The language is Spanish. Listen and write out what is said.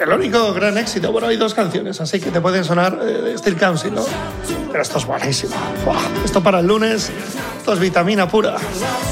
El único gran éxito. Bueno, hay 2 canciones, así que te pueden sonar Still Counting, ¿no? Pero esto es buenísimo. ¡Buah! Esto para el lunes, esto es vitamina pura.